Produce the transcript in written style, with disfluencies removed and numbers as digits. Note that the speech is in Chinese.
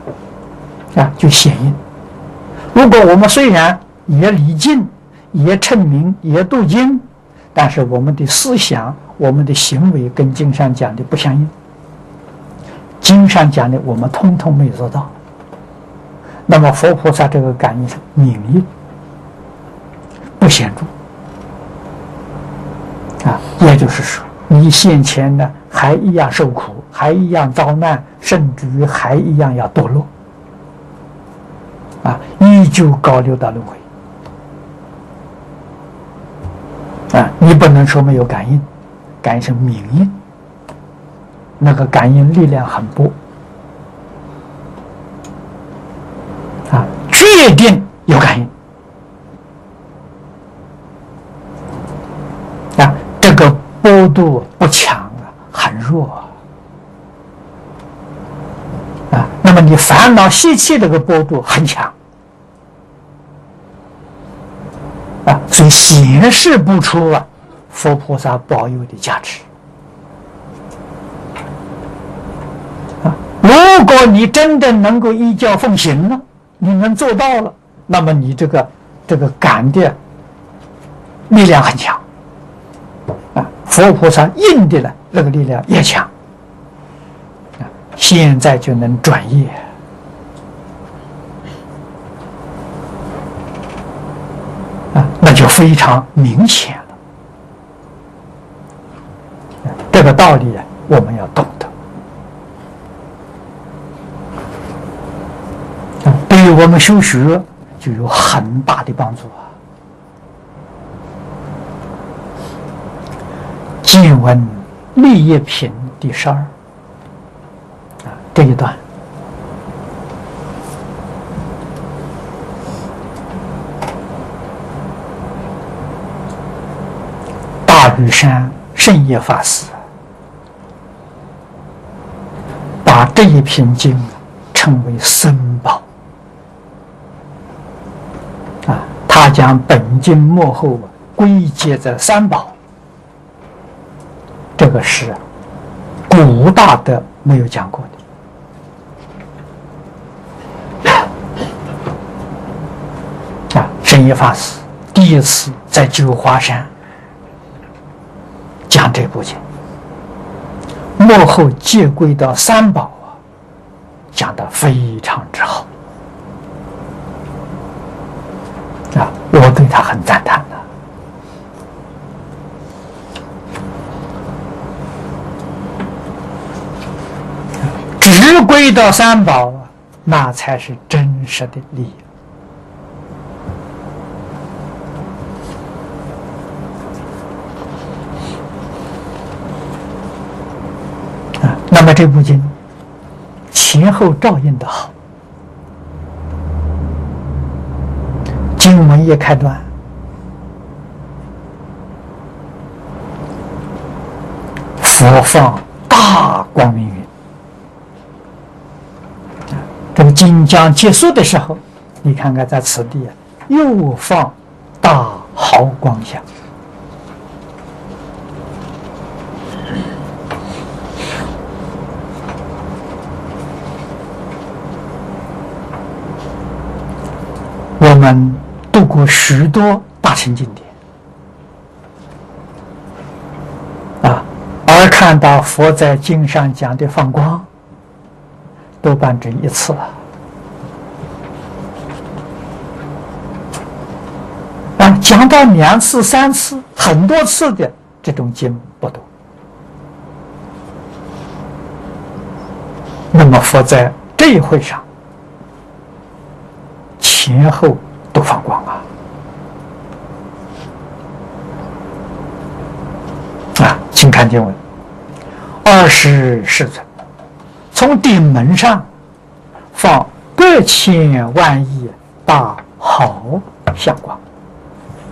就显应。如果我们虽然也礼敬、也称名、也读经，但是我们的思想、我们的行为跟经上讲的不相应，经上讲的我们通通没有做到，那么佛菩萨这个感应是明应，不显著也就是说，你现前呢还一样受苦，还一样遭难，甚至于还一样要堕落依旧高流到轮回你不能说没有感应，感应是明应，那个感应力量很薄确定有感应这个波度不强很弱那么你烦恼习气这个波度很强所以显示不出佛菩萨保佑的价值如果你真的能够依教奉行了，你能做到了，那么你这个感的力量很强佛菩萨应的那个力量也强现在就能转业那就非常明显了这个道理我们要懂得对于我们修学就有很大的帮助经文立业品第12这一段大屿山圣业法师把这一品经称为僧宝他将本经末后归结在三宝，这个是古大德没有讲过的圣业法师第一次在九华山讲这部经，末后接归到三宝讲得非常之好我对他很赞叹直归到三宝那才是真实的利益那么这部经前后照应的好，经文一开端佛放大光明云，这个经讲结束的时候，你看看在此地又放大毫光相。我们读过许多大乘经典而看到佛在经上讲的放光多半只一次讲到2次3次很多次的这种经不多。那么佛在这一会上前后都放光请看经文：20世尊从顶门上放100,000万亿大毫相光。